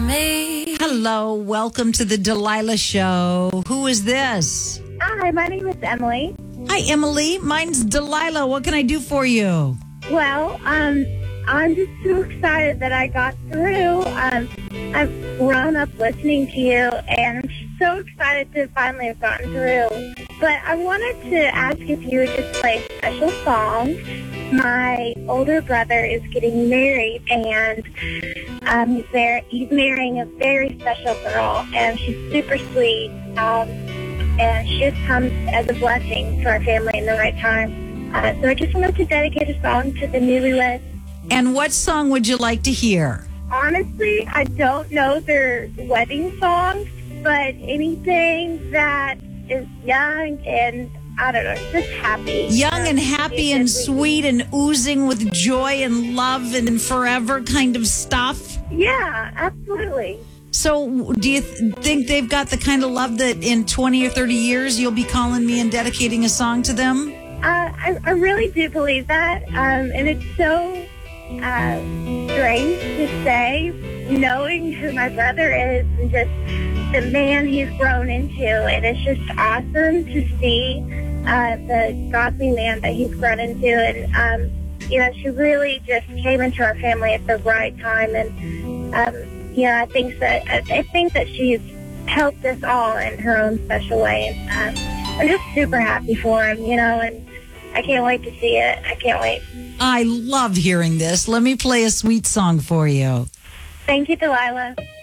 me. Hello, welcome to the Delilah Show. Who is this? Hi, my name is Emily. Hi, Emily. Mine's Delilah. What can I do for you? Well, I'm just so excited that I got through. I've grown up listening to you, and I'm so excited to finally have gotten through. But I wanted to ask if you would just play a special song. My older brother is getting married, and he's marrying a very special girl, and she's super sweet. And she just comes as a blessing to our family in the right time. So I just wanted to dedicate a song to the newlyweds. And what song would you like to hear? Honestly, I don't know their wedding songs, but anything that is young and, I don't know, just happy. Young and happy and sweet and oozing with joy and love and forever kind of stuff? Yeah, absolutely. So do you think they've got the kind of love that in 20 or 30 years you'll be calling me and dedicating a song to them? I really do believe that. And it's so strange to say, knowing who my brother is and just the man he's grown into. And it's just awesome to see the godly man that he's grown into. And, she really just came into our family at the right time. And, I think that she's helped us all in her own special way. And I'm just super happy for him, and I can't wait to see it. I can't wait. I love hearing this. Let me play a sweet song for you. Thank you, Delilah.